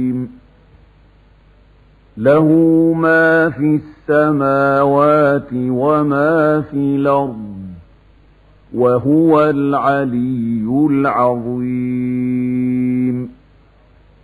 له ما في السماوات وما في الأرض وهو العلي العظيم.